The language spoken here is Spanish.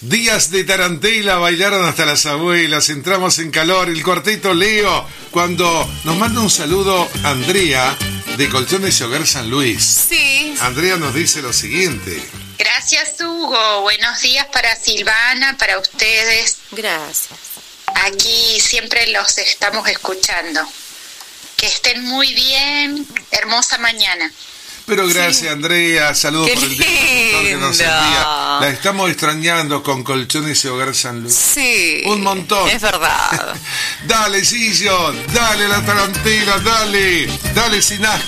Días de tarantela, bailaron hasta las abuelas, entramos en calor, el cuarteto Leo, cuando nos manda un saludo Andrea, de Colchones y Hogar San Luis. Sí. Andrea nos dice lo siguiente. Gracias, Hugo. Buenos días para Silvana, para ustedes. Gracias. Aquí siempre los estamos escuchando. Que estén muy bien. Hermosa mañana. Pero gracias, Andrea, saludos por el día que nos envía. La estamos extrañando con Colchones y Hogar San Luis. Sí. Un montón. Es verdad. Dale, Sillo, dale la tarantela, dale sin asco.